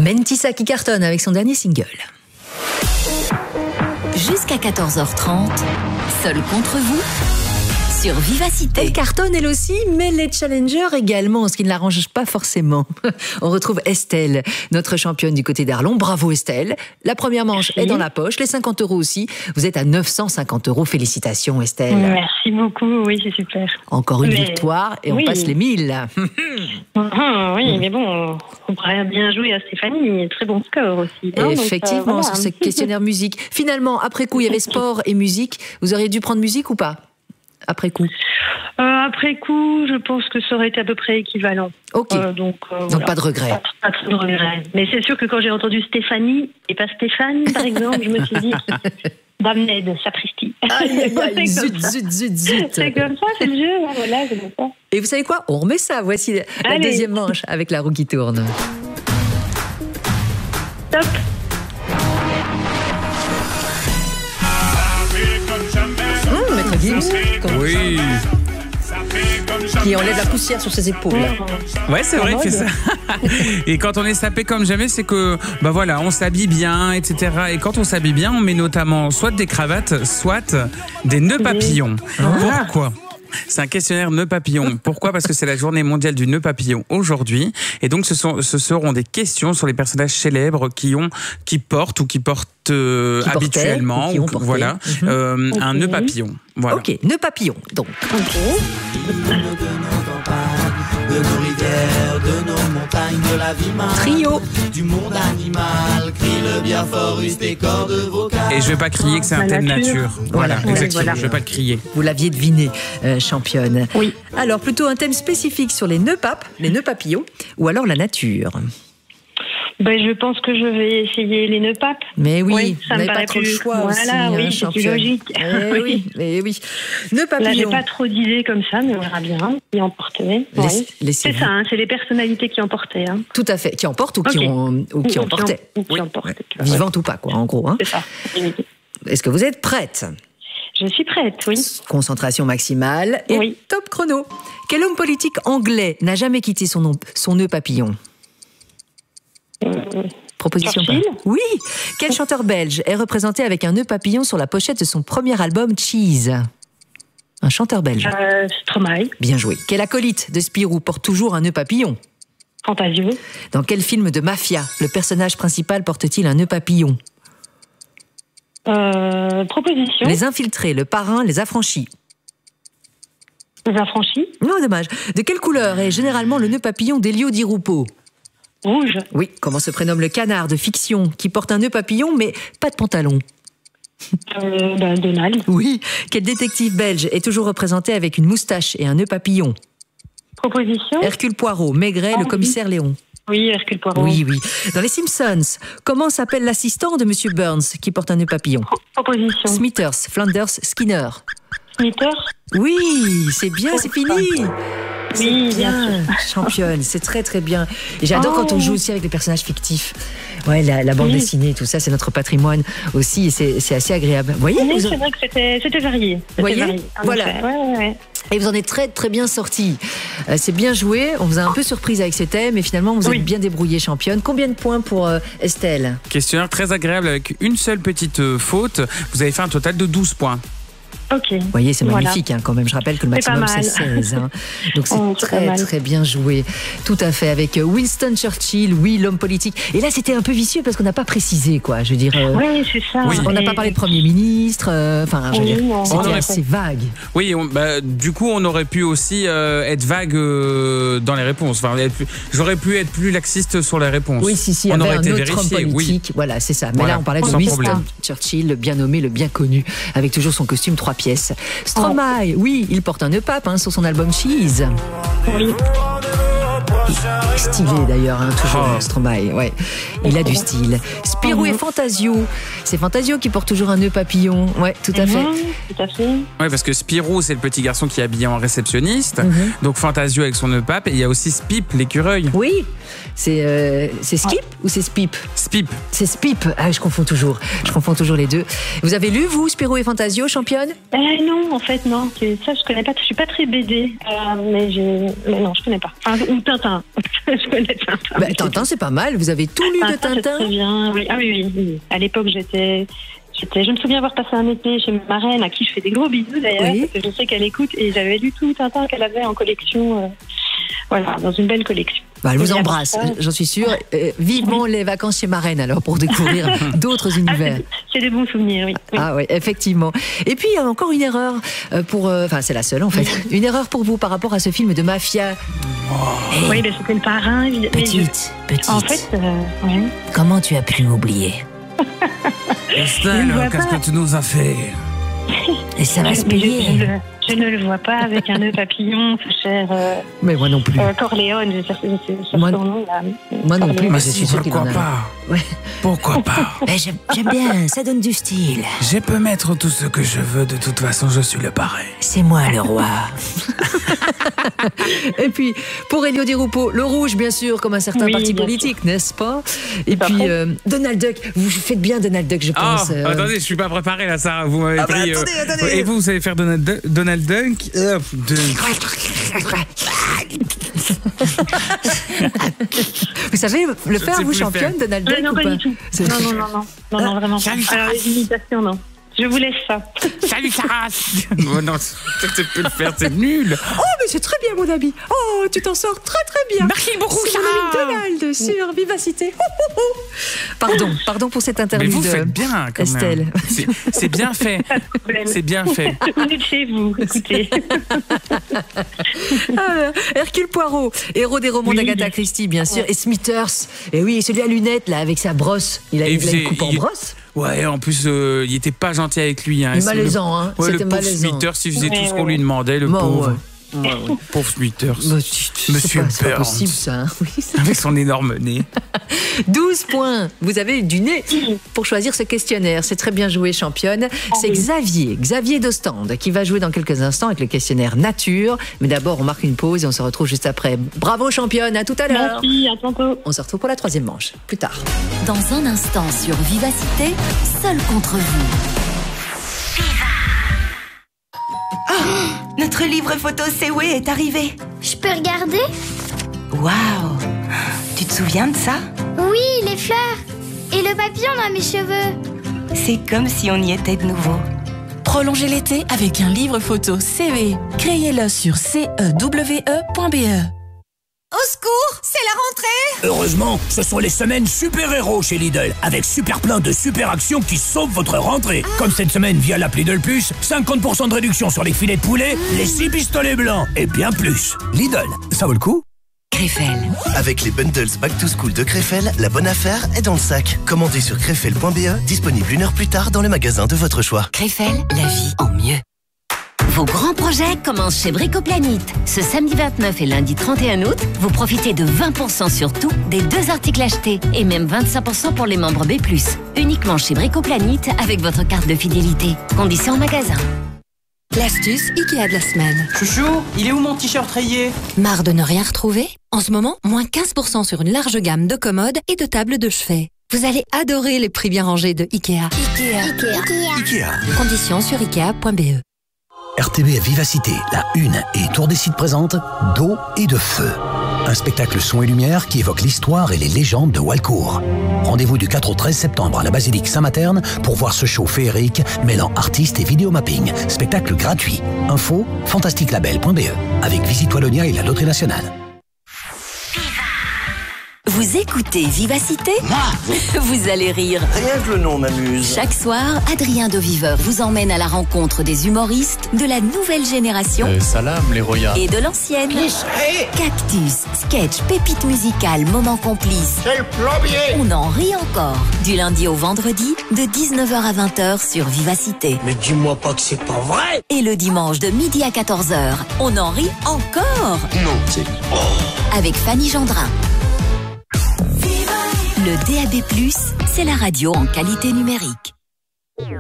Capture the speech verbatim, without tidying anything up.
Mentissa qui cartonne avec son dernier single. Jusqu'à quatorze heures trente, Seul contre vous, sur Vivacité. Elle cartonne elle aussi, mais les challengers également, ce qui ne l'arrange pas forcément. On retrouve Estelle, notre championne du côté d'Arlon. Bravo Estelle. La première manche Merci. Est dans la poche, les cinquante euros aussi. Vous êtes à neuf cent cinquante euros. Félicitations Estelle. Merci beaucoup, oui c'est super. Encore une mais... victoire et oui. on passe les mille. Mmh, oui, mais bon, on pourrait bien jouer à Stéphanie. Très bon score aussi. Hein, Effectivement, donc, euh, voilà. sur ce questionnaire musique. Finalement, après coup, il y avait sport et musique. Vous auriez dû prendre musique ou pas ? Après coup euh, Après coup, je pense que ça aurait été à peu près équivalent. Ok. Euh, donc, euh, donc voilà. pas de regret. Pas, pas de regret. Mais c'est sûr que quand j'ai entendu Stéphanie et pas Stéphane, par exemple, je me suis dit, Dame Ned, sapristi. Aïe, aïe, aïe, zut, zut, zut, zut. C'est comme ça, c'est le jeu. Voilà, c'est comme ça. Et vous savez quoi ? On remet ça. Voici la Allez. deuxième manche avec la roue qui tourne. Top. Oui. Qui enlève la poussière sur ses épaules. Ouais, c'est vrai, il fait ça. Et quand on est sapé comme jamais, c'est que, bah voilà, on s'habille bien, et cetera. Et quand on s'habille bien, on met notamment soit des cravates, soit des nœuds papillons. Voilà quoi. C'est un questionnaire nœud papillon. Pourquoi ? Parce que c'est la journée mondiale du nœud papillon aujourd'hui. Et donc, ce, sont, ce seront des questions sur les personnages célèbres qui, ont, qui portent ou qui portent euh, qui habituellement ou ou, voilà, mm-hmm. euh, okay. un nœud papillon. Voilà. Ok, nœud papillon, donc. Ok. De nos rivières, de nos montagnes, de la vie mal, Trio. Du monde animal, crie le bien fort, use tes cordes vocales. Et je vais pas crier que c'est un thème nature. nature. Voilà, voilà, exactement. Voilà. Je vais pas le crier. Vous l'aviez deviné, euh, championne. Oui. Alors, plutôt un thème spécifique sur les nœuds papes, les nœuds papillons, ou alors la nature. Ben, je pense que je vais essayer les nœuds papes. Mais oui, oui ça vous me n'avez pas trop plus... le choix voilà, aussi, oui, hein, c'est championne. logique. Eh oui, mais oui. Nœuds papillons. Là, j'ai pas trop d'idées comme ça, mais on verra bien qui emportait. Oui. C'est ça, hein, c'est les personnalités qui emportaient. Hein. Tout à fait, qui emportent ou qui, okay. ont, ou qui ou emportaient. Qui, en, ou qui oui. emportaient. Vivantes ou pas, quoi, en gros. Hein. C'est ça. Est-ce que vous êtes prête ? Je suis prête, oui. Concentration maximale et oui. top chrono. Quel homme politique anglais n'a jamais quitté son, nom, son nœud papillon ? euh... Proposition pas. Oui. Quel chanteur belge est représenté avec un nœud papillon sur la pochette de son premier album Cheese ? Un chanteur belge. Euh, Stromae. Bien joué. Quel acolyte de Spirou porte toujours un nœud papillon ? Fantasio. Dans quel film de mafia le personnage principal porte-t-il un nœud papillon ? euh, Proposition. Les Infiltrés, Le Parrain, Les Affranchis. Les Affranchis. Non, dommage. De quelle couleur est généralement le nœud papillon d'Elio Di Rupo ? Rouge. Oui, comment se prénomme le canard de fiction qui porte un nœud papillon mais pas de pantalon ? euh, ben Donald. Oui, quel détective belge est toujours représenté avec une moustache et un nœud papillon ? Proposition. Hercule Poirot, Maigret, ah, le commissaire oui. Léon. Oui, Hercule Poirot. Oui, oui. Dans les Simpsons, comment s'appelle l'assistant de Monsieur Burns qui porte un nœud papillon ? Proposition. Smithers, Flanders, Skinner. Smithers. Oui, c'est bien, c'est fini. Oui, c'est bien, bien championne, c'est très très bien. Et j'adore oh. quand on joue aussi avec les personnages fictifs. Ouais, la, la bande oui. dessinée, tout ça, c'est notre patrimoine aussi, et c'est, c'est assez agréable. Vous voyez, oui, vous... c'est vrai que c'était, c'était varié. C'était voyez, varié, voilà. Ouais, ouais, ouais. Et vous en êtes très très bien sortis. Euh, c'est bien joué. On vous a un peu surprise avec ces thèmes, et finalement vous oui. êtes bien débrouillée, championne. Combien de points pour euh, Estelle ? Questionnaire très agréable avec une seule petite euh, faute. Vous avez fait un total de douze points. Ok. Vous voyez, c'est voilà. magnifique hein, quand même. Je rappelle que le maximum c'est, c'est seize. Hein. Donc c'est, oh, c'est très très bien joué. Tout à fait. Avec Winston Churchill, oui, l'homme politique. Et là, c'était un peu vicieux parce qu'on n'a pas précisé, quoi. Je veux dire. Euh, oui, c'est ça. Oui. On n'a pas parlé de Premier ministre. Enfin, euh, je veux oui, dire, non, c'était aurait... assez vague. Oui, on, bah, du coup, on aurait pu aussi euh, être vague euh, dans les réponses. Enfin, plus, j'aurais pu être plus laxiste sur les réponses. Oui, si, si. On aurait aurait été un autre homme politique. Oui. Voilà, c'est ça. Mais voilà. Là, on parlait de Winston problème. Churchill, le bien nommé, le bien connu, avec toujours son costume trois pièces. Stromae, oui, il porte un nœud pape hein, sur son album Cheese. Oui. Stylé d'ailleurs, hein, toujours oh. Stromae, ouais. Il a du style. Spirou mmh. et Fantasio. C'est Fantasio qui porte toujours un nœud papillon. Ouais, tout à mmh. fait. Tout à fait. Ouais, parce que Spirou, c'est le petit garçon qui est habillé en réceptionniste. Mmh. Donc Fantasio avec son nœud pape. Et il y a aussi Spip, l'écureuil. Oui. C'est, euh, c'est Skip ouais. ou c'est Spip ? Spip. C'est Spip. Ah, je confonds toujours. Je confonds toujours les deux. Vous avez lu, vous, Spirou et Fantasio, championne ? euh, Non, en fait, non. Ça, je connais pas. Je suis pas très B D. Euh, mais, j'ai... mais non, je connais pas. Enfin, ou Tintin. Tintin. Je connais Tintin. Bah, Tintin, c'est pas mal. Vous avez tout lu de Tintin, c'est Tintin? très bien. Oui. Ah oui, oui, oui. À l'époque, j'étais, j'étais, je me souviens avoir passé un été chez ma marraine, à qui je fais des gros bisous d'ailleurs, Oui. parce que je sais qu'elle écoute, et j'avais lu tout Tintin qu'elle avait en collection. Euh, voilà, dans une belle collection. Bah, elle vous Et après embrasse, ça- j'en suis sûre. Euh, vivement les vacances chez Marraine alors pour découvrir d'autres Ah, univers. c'est, c'est des bons souvenirs, oui. oui. Ah oui, effectivement. Et puis il y a encore une erreur euh, pour, euh, enfin c'est la seule en fait, une erreur pour vous par rapport à ce film de mafia. Oui, ben, c'était le parrain, évidemment. Mais Petite, petite. je- En fait, euh, ouais. Comment tu as pu m'oublier? Je Estelle, ne vois qu'est-ce pas. que tu nous as fait? Et ça va Mais se je, je payer. le- je ne le vois pas avec un nœud papillon, ce cher euh, Mais moi non plus. euh, Corleone, je cherche, je cherche Moi- son nom là. moi non plus, Corleone. mais je suis sûre qu'il en pourquoi a. pas? Ouais. Pourquoi pas? Mais j'aime j'aime bien, ça donne du style. Je peux mettre tout ce que je veux, de toute façon, je suis le parrain. C'est moi le roi. Et puis, pour Elio Di Rupo, le rouge, bien sûr, comme un certain Oui, parti bien politique, n'est-ce pas? Et Tout à puis, fait. euh, Donald Duck, vous faites bien Donald Duck, je Ah, pense. euh. attendez, je suis pas préparé là, Sarah. Vous m'avez Ah bah, pris. attendez, attendez. Et vous, vous savez faire Donald, Du- Donald Duck Hop, Dunk. Vous savez le Je faire, sais vous, plus le championne, faire. Donald Euh, Duck non, ou pas pas? du tout. C'est- Non, non, non, non, non, non, vraiment. Salut, Alors, Sarah. les imitations, non. Je vous laisse ça. Salut, Sarah. Oh non, tu sais plus le faire, c'est nul. Oh, mais c'est très bien, mon ami. Oh, tu t'en sors très, très bien. Merci beaucoup, C'est mon Sarah. ami Donald sur Vivacité. Oh, oh, oh. Pardon, pardon pour cette Mais interview vous de faites bien, quand Estelle. même. C'est- C'est bien fait. Problème. C'est bien fait. Vous êtes chez vous, écoutez. Ah, Hercule Poirot, héros des romans Oui, d'Agatha bien. Christie, bien sûr, et Smithers. Et oui, celui à lunettes, là, avec sa brosse. Il a, Et il a faisait- une coupe en il- brosse. Ouais, en plus, euh, il était pas gentil avec lui. Hein. Mais C'est malaisant, hein. le, ouais, C'était le pauvre malaisant. Smithers, il faisait Ouais, tout ce ouais, qu'on lui ouais. demandait, le Bon, pauvre. ouais. Pauvre Smithers. Bah, c'est- c'est Monsieur pas- c'est pas Burns. possible, ça. hein. Oui, ça- Avec son énorme nez. douze points. Vous avez du nez pour choisir ce questionnaire. C'est très bien joué, championne. C'est oui. Xavier, Xavier Dostande, qui va jouer dans quelques instants avec le questionnaire nature. Mais d'abord, on marque une pause et on se retrouve juste après. Bravo, championne. À tout à l'heure. Merci, à tantôt. On se retrouve pour la troisième manche. Plus tard. Dans un instant sur Vivacité, seul contre vous. Notre livre photo C W est arrivé. Je peux regarder? Waouh! Tu te souviens de ça? Oui, les fleurs. Et le papillon dans mes cheveux. C'est comme si on y était de nouveau. Prolongez l'été avec un livre photo C V. Créez-le sur C E W E point B E. Au secours, c'est la rentrée! Heureusement, ce sont les semaines super-héros chez Lidl, avec super plein de super actions qui sauvent votre rentrée. Comme cette semaine via l'appli Lidl Plus, cinquante pour cent de réduction sur les filets de poulet, les six pistolets blancs et bien plus. Lidl, ça vaut le coup? Krefel. Avec les bundles Back to School de Krefel, la bonne affaire est dans le sac. Commandez sur krefel point b e, disponible une heure plus tard dans le magasin de votre choix. Krefel, la vie en mieux. Vos grands projets commencent chez Bricoplanite. Ce samedi vingt-neuf et lundi trente et un août, vous profitez de vingt pour cent sur tout des deux articles achetés et même vingt-cinq pour cent pour les membres B plus. Uniquement chez Bricoplanite avec votre carte de fidélité. Conditions en magasin. L'astuce Ikea de la semaine. Chouchou, il est où mon t-shirt rayé? Marre de ne rien retrouver? En ce moment, moins quinze pour cent sur une large gamme de commodes et de tables de chevet. Vous allez adorer les prix bien rangés de Ikea. Ikea. Ikea. Conditions sur ikea point b e. R T B Vivacité, la une et Tour des Sites présente D'eau et de feu. Un spectacle son et lumière qui évoque l'histoire et les légendes de Walcourt. Rendez-vous du quatre au treize septembre à la basilique Saint-Materne pour voir ce show féerique mêlant artistes et vidéomapping. Spectacle gratuit. Info fantastique label point b e avec Visite Wallonia et la Loterie Nationale. Vous écoutez Vivacité? Vous allez rire. Rien que le nom m'amuse. Chaque soir, Adrien Doviveur vous emmène à la rencontre des humoristes de la nouvelle génération salam les royas. et de l'ancienne. Cactus, sketch, pépites musicales, moments complices. C'est le plombier. On en rit encore. Du lundi au vendredi, de dix-neuf heures à vingt heures sur Vivacité. Mais dis-moi pas que c'est pas vrai. Et le dimanche de midi à quatorze heures, on en rit encore. Non, c'est... Avec Fanny Gendrin. Le D A B plus, c'est la radio en qualité numérique.